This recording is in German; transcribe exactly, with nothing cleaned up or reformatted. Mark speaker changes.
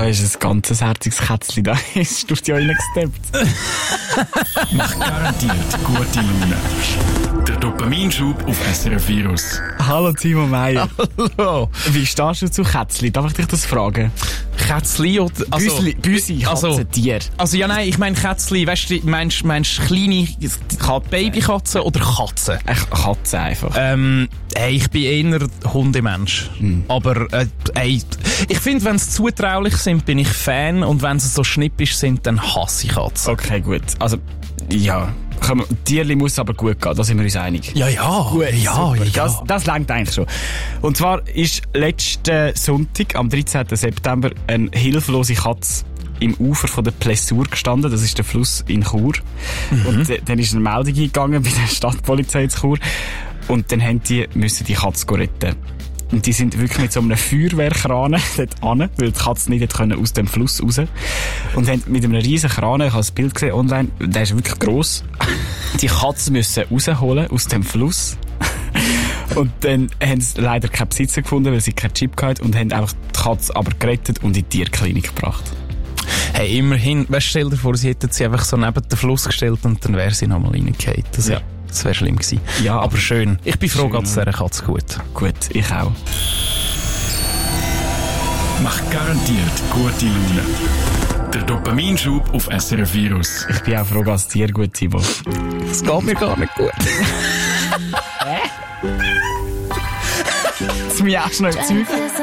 Speaker 1: ist ein ganzes herziges Kätzchen, da ist durch die Ohren gesteppt.
Speaker 2: Macht garantiert gute Laune. Der Dopaminschub auf S R F Virus.
Speaker 1: Hallo Timo Meyer.
Speaker 3: Hallo.
Speaker 1: Wie stehst du zu Kätzchen? Darf ich dich das fragen?
Speaker 3: Kätzli oder... Also,
Speaker 1: Büsli, Büsi, Katze,
Speaker 3: also,
Speaker 1: Tier.
Speaker 3: Also ja, nein, ich meine Kätzli, weißt du, meinst du kleine Babykatzen oder Katzen?
Speaker 1: Echt Katze einfach.
Speaker 3: Ähm, hey, ich bin eher Hundemensch. Mm. Aber äh, ey, ich finde, wenn sie zutraulich sind, bin ich Fan, und wenn sie so schnippisch sind, dann hasse ich Katzen.
Speaker 1: Okay, gut. Also, ja... Tierli muss aber gut gehen, da sind wir uns einig.
Speaker 3: Ja, ja,
Speaker 1: gut,
Speaker 3: ja, ja.
Speaker 1: Das, das reicht eigentlich schon. Und zwar ist letzten Sonntag, am dreizehnten September, eine hilflose Katze im Ufer von der Plessur gestanden. Das ist der Fluss in Chur. Mhm. Und äh, dann ist eine Meldung eingegangen bei der Stadtpolizei in Chur. Und dann haben die, müssen die Katze retten. Und die sind wirklich mit so einem Feuerwehrkran dort an, weil die Katze nicht können aus dem Fluss raus. Und haben mit einem riesen Kran, ich habe das Bild gesehen online, der ist wirklich gross, die Katze müssen rausholen aus dem Fluss. Und dann haben sie leider keinen Besitzer gefunden, weil sie keinen Chip hatten, und haben einfach die Katze aber gerettet und in die Tierklinik gebracht.
Speaker 3: Hey, immerhin, weißt, stell dir vor, sie hätten sie einfach so neben den Fluss gestellt und dann wäre sie nochmal reingefallen. Das ja. Das wäre schlimm gewesen.
Speaker 1: Ja,
Speaker 3: aber schön. Ich bin froh, dass es dieser Katze gut.
Speaker 1: Gut, ich auch.
Speaker 2: Macht garantiert gute Laune. Der Dopaminschub auf S R F Virus.
Speaker 1: Ich bin auch froh, dass es dir gut, Timo.
Speaker 3: Es geht mir gar nicht gut.
Speaker 1: Hä? Jetzt mir auch schnell Zeug.